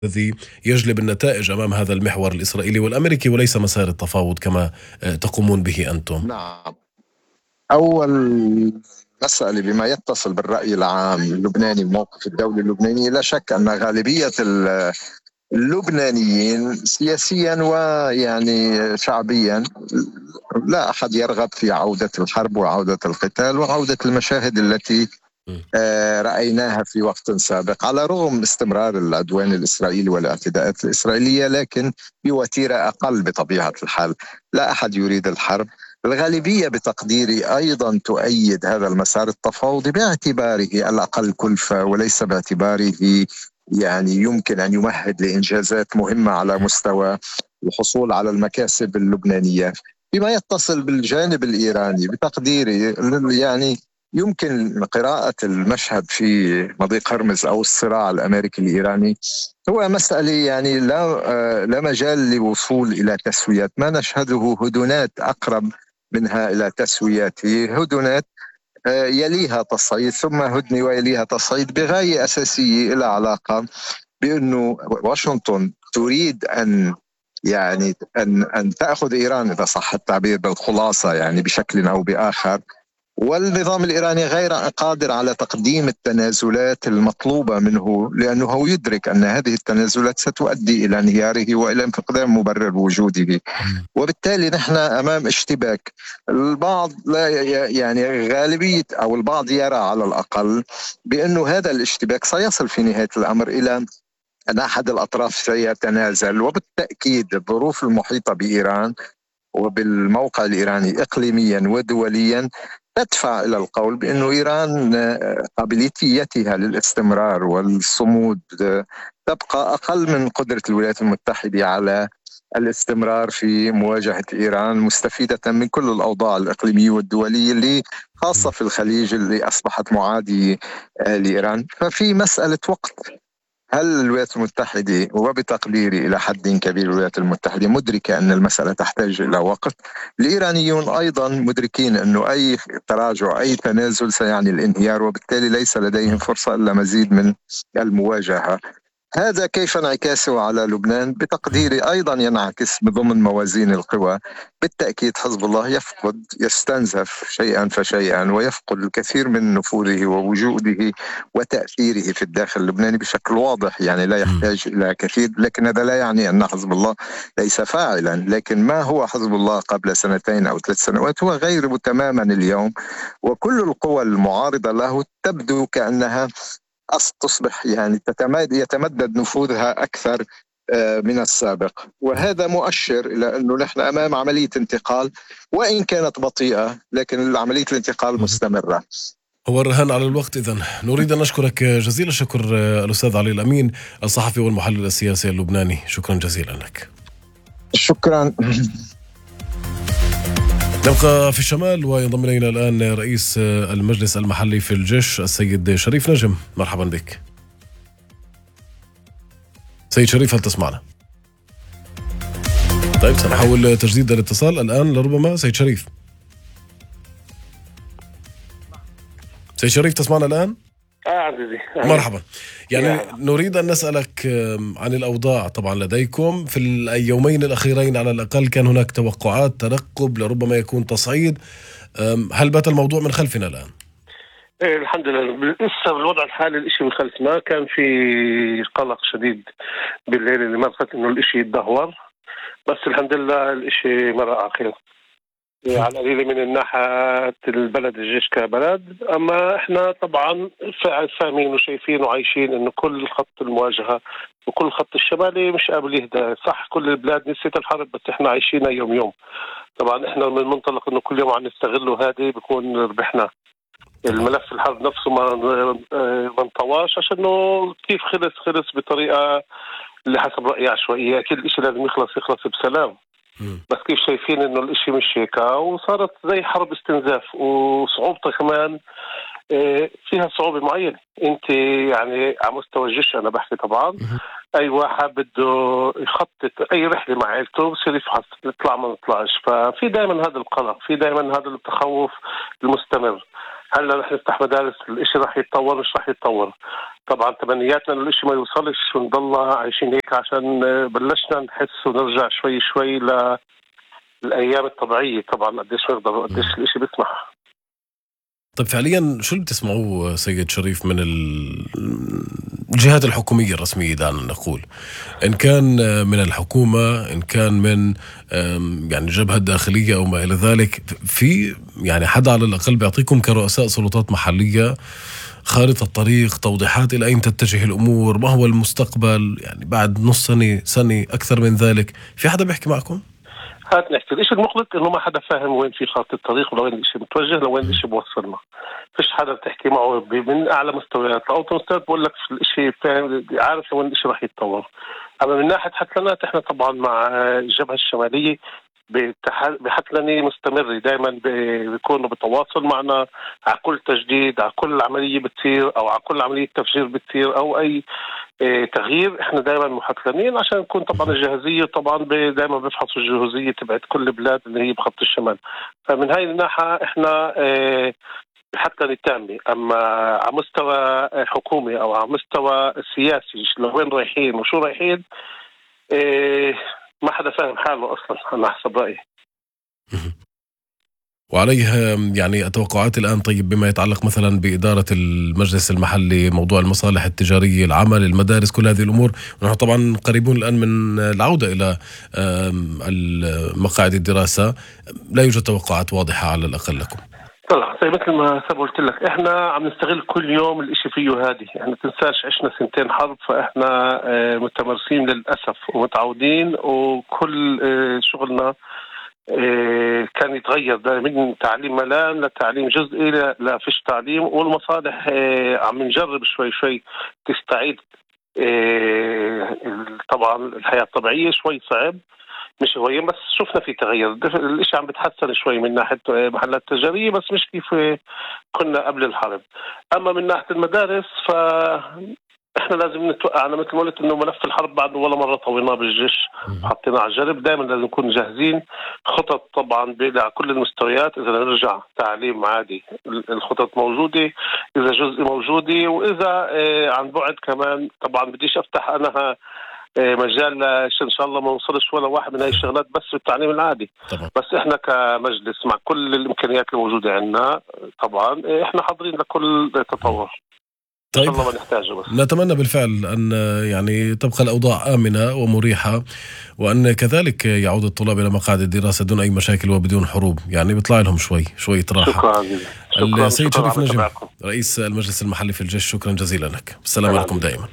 الذي يجلب النتائج أمام هذا المحور الإسرائيلي والأمريكي وليس مسار التفاوض كما تقومون به أنتم؟ نعم. أول مسألة بما يتصل بالرأي العام اللبناني، موقف الدولة اللبنانية، لا شك أن غالبية اللبنانيين سياسيا ويعني شعبيا لا أحد يرغب في عودة الحرب وعودة القتال وعودة المشاهد التي رأيناها في وقت سابق، على رغم استمرار العدوان الإسرائيلي والاعتداءات الإسرائيلية، لكن بوتيرة أقل بطبيعة الحال. لا أحد يريد الحرب. الغالبية بتقديري أيضا تؤيد هذا المسار التفاوضي باعتباره الأقل كلفة، وليس باعتباره يعني يمكن أن يمهد لإنجازات مهمة على مستوى الحصول على المكاسب اللبنانية. فيما يتصل بالجانب الإيراني بتقديري يعني يمكن قراءة المشهد في مضيق هرمز أو الصراع الأمريكي الإيراني هو مسألة يعني لا مجال للوصول إلى تسويات. ما نشهده هدنات أقرب منها إلى تسويات، هدنات يليها تصعيد ثم هدنة ويليها تصعيد بغاية أساسية إلى علاقة بأنه واشنطن تريد أن يعني أن تأخذ إيران إذا صح التعبير بالخلاصة يعني بشكل أو بآخر، والنظام الإيراني غير قادر على تقديم التنازلات المطلوبة منه، لأنه يدرك أن هذه التنازلات ستؤدي إلى انهياره وإلى فقدان مبرر وجوده. وبالتالي نحن أمام اشتباك. البعض لا يعني غالبية أو البعض يرى على الأقل بأنه هذا الاشتباك سيصل في نهاية الأمر إلى أن أحد الأطراف سيتنازل، وبالتأكيد الظروف المحيطة بإيران وبالموقع الإيراني إقليميا ودوليا تدفع إلى القول بأن إيران قابليتها للاستمرار والصمود تبقى أقل من قدرة الولايات المتحدة على الاستمرار في مواجهة إيران، مستفيدة من كل الأوضاع الإقليمية والدولية اللي خاصة في الخليج اللي أصبحت معادية لإيران. ففي مسألة وقت. هل الولايات المتحدة وبتقديري إلى حد كبير الولايات المتحدة مدركة أن المسألة تحتاج إلى وقت؟ الإيرانيون أيضا مدركين أنه أي تراجع أي تنازل سيعني الانهيار، وبالتالي ليس لديهم فرصة إلا مزيد من المواجهة. هذا كيف انعكاسه على لبنان؟ بتقديري أيضا ينعكس بضمن موازين القوى. بالتأكيد حزب الله يستنزف شيئا فشيئا ويفقد الكثير من نفوذه ووجوده وتأثيره في الداخل اللبناني بشكل واضح، يعني لا يحتاج إلى كثير. لكن هذا لا يعني أن حزب الله ليس فاعلا، لكن ما هو حزب الله قبل 2 أو 3 سنوات هو غير تماما اليوم، وكل القوى المعارضة له تبدو كأنها تصبح يعني يتمدد نفوذها أكثر من السابق، وهذا مؤشر إلى أنه نحن أمام عملية انتقال، وإن كانت بطيئة لكن عملية الانتقال مستمرة. هو الرهان على الوقت. إذن نريد أن نشكرك جزيل الشكر الأستاذ علي الأمين، الصحفي والمحلل السياسي اللبناني. شكرا جزيلا لك. شكرا. نبقى في الشمال وينضم إلينا الآن رئيس المجلس المحلي في الجيش السيد شريف نجم. مرحبا بك سيد شريف، هل تسمعنا؟ طيب سنحاول تجديد الاتصال الآن لربما. سيد شريف، سيد شريف تسمعنا الآن؟ عزيزي مرحبا. يعني نريد أن نسألك عن الأوضاع طبعا لديكم في اليومين الأخيرين. على الأقل كان هناك توقعات ترقب لربما يكون تصعيد. هل بات الموضوع من خلفنا الآن؟ الحمد لله، لسه بالوضع الحالي الاشي من خلفنا. كان في قلق شديد بالليل اللي مرت انه الاشي يتدهور، بس الحمد لله الاشي مرة على خير على القليل من الناحية البلد الجيش كبلد. أما إحنا طبعا فاهمين وشايفين وعايشين إنه كل خط المواجهة وكل الخط الشمالي مش قابل يهدى. صح كل البلاد نسيت الحرب، بس إحنا عايشينها يوم يوم. طبعا إحنا من منطلق إنه كل يوم عم نستغله هذه بيكون ربحنا. الملف الحرب نفسه ما انطواش، عشانه كيف خلص بطريقة اللي حسب رأيي عشوائية. أكيد الإشي لازم يخلص بسلام، بس كيف شايفين انه الاشي مش هيك، وصارت زي حرب استنزاف. وصعوبتها كمان فيها صعوبة معينة. انت يعني على مستوى الجيش انا بحكي طبعا، اي واحد بده يخطط اي رحلة مع عائلته بصير يفحص نطلع ما نطلعش. ففي دائما هذا القلق، في دائما هذا التخوف المستمر. هلا رح نفتح مدارس، الاشي رح يتطور مش رح يتطور. طبعا تمنياتنا انه الاشي ما يوصلش ونضل عايشين هيك، عشان بلشنا نحس ونرجع شوي شوي للايام الطبيعيه. طبعا قديش نقدر وقديش الاشي بيسمح. طيب فعليا شو اللي بتسمعوه سيد شريف من الجهات الحكومية الرسمية، دعنا نقول، إن كان من الحكومة، إن كان من يعني الجبهة الداخلية أو ما إلى ذلك، في يعني حدا على الأقل بيعطيكم كرؤساء سلطات محلية خارطة الطريق، توضيحات إلى أين تتجه الأمور، ما هو المستقبل يعني بعد نص سنة، سنة، أكثر من ذلك؟ في حدا بيحكي معكم؟ هات نحكي. الشيء المقلق انه ما حدا فاهم وين في خط الطريق ولوين الشيء متوجه، لوين الشيء بوصلنا. فيش حدا بتحكي معه من اعلى مستويات لاوطى مستويات بقول لك الشيء فاهم، عارف لوين الشيء راح يتطور. اما من ناحيه حتلنات، احنا طبعا مع الجبهه الشماليه بحتلني مستمر، دائما بيكونوا بتواصل معنا على كل تجديد، على كل عمليه بتصير او على كل عمليه تفجير بتصير او اي تغيير. احنا دائما محتلمين عشان نكون طبعا الجاهزيه، طبعا دائما بيفحصوا الجاهزيه تبعت كل البلاد اللي هي بخط الشمال. فمن هاي الناحيه احنا حتى التامة. اما على مستوى حكومي او على مستوى سياسي لوين رايحين وشو رايحين، ما حدا فاهم حاله اصلا، انا حسب رايي. وعليه يعني التوقعات الآن، طيب بما يتعلق مثلا بإدارة المجلس المحلي، موضوع المصالح التجارية، العمل، المدارس، كل هذه الأمور، ونحن طبعا قريبون الآن من العودة إلى مقاعد الدراسة، لا يوجد توقعات واضحة على الأقل لكم. طلع زي مثل ما قلت لك، احنا عم نستغل كل يوم الاشي فيه هادي. احنا تنساش عشنا سنتين حرب، فاحنا متمرسين للأسف ومتعودين، وكل شغلنا كان يتغير من تعليم ملان لتعليم جزئي لا فيش تعليم. والمصالح عم نجرب شوي شوي تستعيد طبعا الحياة الطبيعية. شوي صعب مش هوين، بس شفنا في تغير، الاشي عم بتحسن شوي من ناحية محلات تجارية، بس مش كيف كنا قبل الحرب. اما من ناحية المدارس احنا لازم نتوقع. انا مثل ما قلت انه ملف الحرب بعد ولا مره طويناه بالجيش، حطيناه على الجرب. دائما لازم نكون جاهزين، خطط طبعا على كل المستويات. اذا نرجع تعليم عادي الخطط موجوده، اذا جزء موجوده، واذا عن بعد كمان. طبعا بديش افتح انا مجال ان شاء الله ما نوصلش ولا واحد من هاي الشغلات بس في التعليم العادي طبعا. بس احنا كمجلس مع كل الامكانيات الموجوده عندنا طبعا احنا حاضرين لكل تطور. طيب إن شاء الله ما نحتاجه. بس نتمنى بالفعل أن يعني تبقى الأوضاع آمنة ومريحة، وأن كذلك يعود الطلاب إلى مقاعد الدراسة دون أي مشاكل وبدون حروب، يعني بيطلع لهم شوية راحة. شكرا. السيد شريف نجم، رئيس المجلس المحلي في الجيش، شكرا جزيلا لك. السلام عليكم دائما.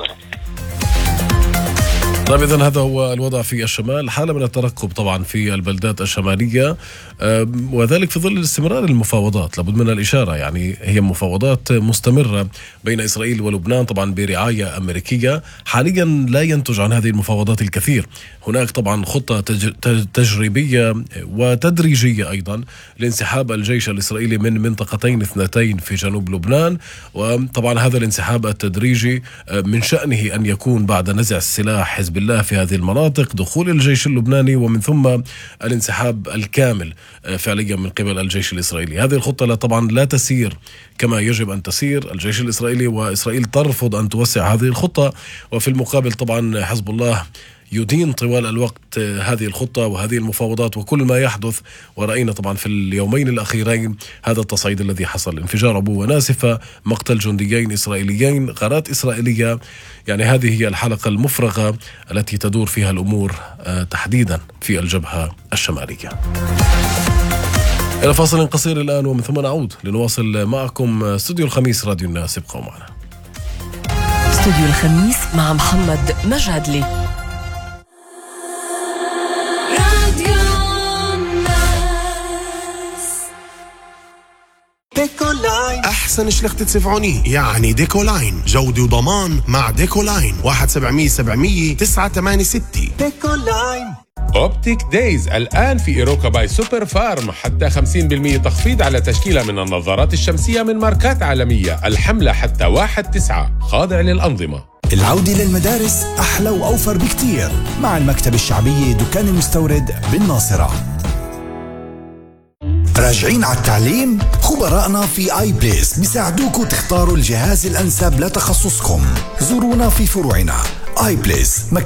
طيب إذن هذا هو الوضع في الشمال، حالة من الترقب طبعا في البلدات الشمالية، وذلك في ظل الاستمرار المفاوضات. لابد من الإشارة، يعني هي مفاوضات مستمرة بين إسرائيل ولبنان طبعا برعاية أمريكية. حاليا لا ينتج عن هذه المفاوضات الكثير. هناك طبعا خطة تجريبية وتدريجية أيضا لانسحاب الجيش الإسرائيلي من منطقتين اثنتين في جنوب لبنان، وطبعا هذا الانسحاب التدريجي من شأنه أن يكون بعد نزع السلاح حزب الله في هذه المناطق، دخول الجيش اللبناني، ومن ثم الانسحاب الكامل فعليا من قبل الجيش الإسرائيلي. هذه الخطة طبعا لا تسير كما يجب أن تسير. الجيش الإسرائيلي وإسرائيل ترفض أن توسع هذه الخطة، وفي المقابل طبعا حزب الله يدين طوال الوقت هذه الخطة وهذه المفاوضات وكل ما يحدث. ورأينا طبعا في اليومين الأخيرين هذا التصعيد الذي حصل، انفجار أبو وناسفة، مقتل جنديين إسرائيليين، غارات إسرائيلية. يعني هذه هي الحلقة المفرغة التي تدور فيها الأمور تحديدا في الجبهة الشمالية. إلى فاصل قصير الآن، ومن ثم نعود لنواصل معكم استوديو الخميس راديو الناس. ابقوا معنا. استوديو الخميس مع محمد مجادلي. ديكولاين أحسن شلخت تسفعوني، يعني ديكولاين جودة وضمان مع ديكولاين 1-700-700-986. ديكولاين. أوبتيك دايز الآن في إيروكا باي سوبر فارم، حتى 50% تخفيض على تشكيلة من النظارات الشمسية من ماركات عالمية. الحملة حتى 1/9، خاضع للأنظمة. العودة للمدارس أحلى وأوفر بكتير مع المكتب الشعبية دكان المستورد بالناصرة. راجعين على التعليم؟ خبراءنا في آي بليس بيساعدوكم تختاروا الجهاز الأنسب لتخصصكم. زورونا في فروعنا آي بليس